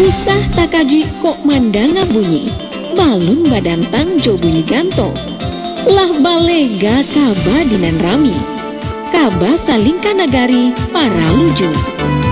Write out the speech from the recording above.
Usah takaju kok mandanga bunyi, balun badantang jo bunyi ganto. Lah balega kaba dinan rami, kaba saling kanagari para luju.